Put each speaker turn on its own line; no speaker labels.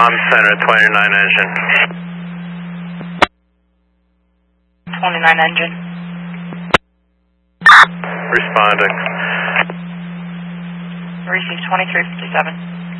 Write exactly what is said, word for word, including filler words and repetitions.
Comm Center, twenty-nine engine.
twenty-nine engine.
Responding.
Receive twenty-three fifty-seven.